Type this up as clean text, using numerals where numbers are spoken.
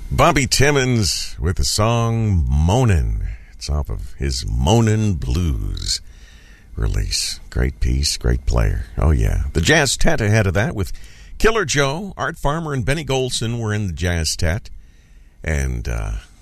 Bobby Timmons with the song Moanin'. It's off of his Moanin' Blues release. Great piece, great player. Oh, yeah. The Jazz Tet ahead of that with Killer Joe, Art Farmer, and Benny Golson were in the Jazz Tet. And